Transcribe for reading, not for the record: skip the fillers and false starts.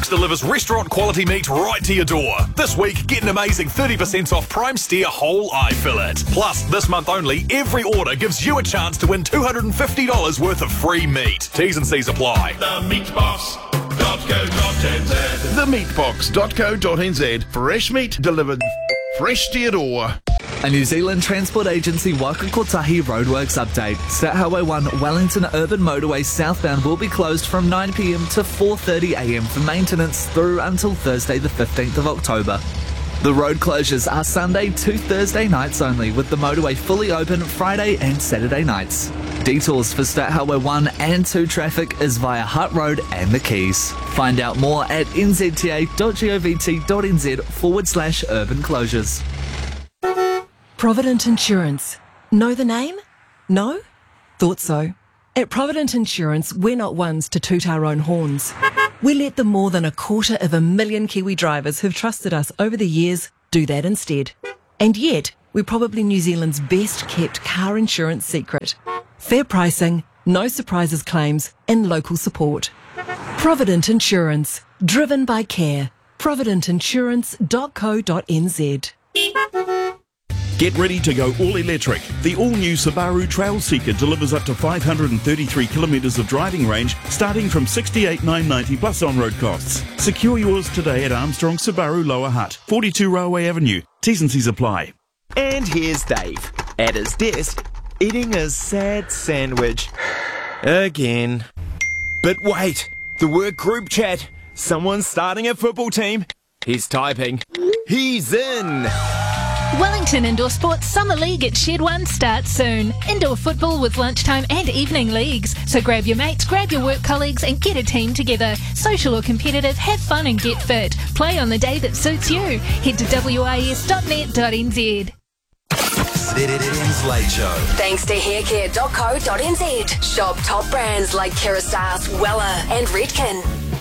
Box delivers restaurant quality meat right to your door. This week, get an amazing 30% off Prime Steer whole eye fillet. Plus, this month only, every order gives you a chance to win $250 worth of free meat. T's and C's apply. TheMeatBox.co.nz. TheMeatBox.co.nz. Fresh meat delivered fresh to your door. A New Zealand transport agency Waka Kotahi roadworks update. State Highway 1 Wellington Urban Motorway southbound will be closed from 9 p.m. to 4:30 a.m. for maintenance through until Thursday the 15th of October. The road closures are Sunday to Thursday nights only, with the motorway fully open Friday and Saturday nights. Detours for State Highway 1 and 2 traffic is via Hutt Road and the Keys. Find out more at nzta.govt.nz/urban closures. Provident Insurance. Know the name? No? Thought so. At Provident Insurance, we're not ones to toot our own horns. We let the more than 250,000 Kiwi drivers who've trusted us over the years do that instead. And yet, we're probably New Zealand's best kept car insurance secret. Fair pricing, no surprises claims, and local support. Provident Insurance. Driven by care. providentinsurance.co.nz. Get ready to go all electric. The all-new Subaru Trailseeker delivers up to 533 kilometres of driving range, starting from $68,990 plus on-road costs. Secure yours today at Armstrong Subaru Lower Hutt, 42 Railway Avenue. T's and C's apply. And here's Dave, at his desk, eating a sad sandwich. Again. But wait, the work group chat. Someone's starting a football team. He's typing. He's in. Wellington Indoor Sports Summer League at Shed 1 starts soon. Indoor football with lunchtime and evening leagues. So grab your mates, grab your work colleagues and get a team together. Social or competitive, have fun and get fit. Play on the day that suits you. Head to wis.net.nz. ZNN's Late Show. Thanks to haircare.co.nz. Shop top brands like Kerastase, Weller and Redken.